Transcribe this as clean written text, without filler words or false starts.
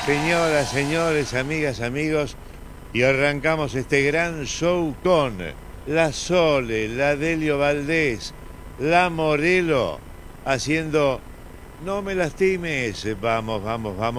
Señoras, señores, amigas, amigos, y arrancamos este gran show con la Sole, la Delio Valdés, la Morelo, haciendo No me lastimes. Vamos, vamos, vamos.